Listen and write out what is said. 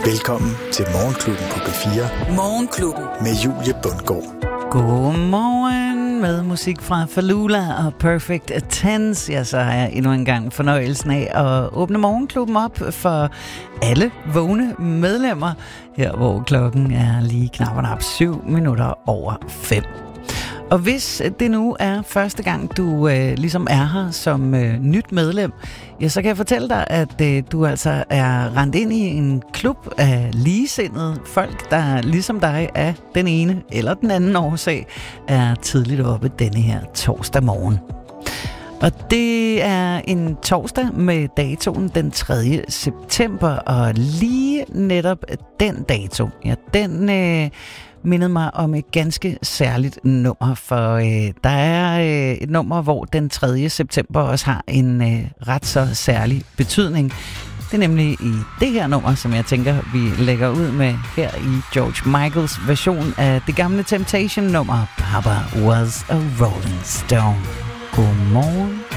Velkommen til Morgenklubben på P4. Morgenklubben. Med Julie Bundgaard. Godmorgen med musik fra Falula og Perfect Tense. Ja, så har jeg endnu en gang fornøjelsen af at åbne Morgenklubben op for alle vågne medlemmer. Her hvor klokken er lige knap 7 minutter over 5. Og hvis det nu er første gang, du ligesom er her som nyt medlem, ja, så kan jeg fortælle dig, at du altså er rendt ind i en klub af ligesindede folk, der ligesom dig af den ene eller den anden årsag er tidligt oppe denne her torsdag morgen. Og det er en torsdag med datoen den 3. september, og lige netop den dato, ja, den mindede mig om et ganske særligt nummer, for der er et nummer, hvor den 3. september også har en ret så særlig betydning. Det er nemlig i det her nummer, som jeg tænker, vi lægger ud med her i George Michaels version af det gamle Temptation-nummer, Papa Was a Rolling Stone. Godmorgen.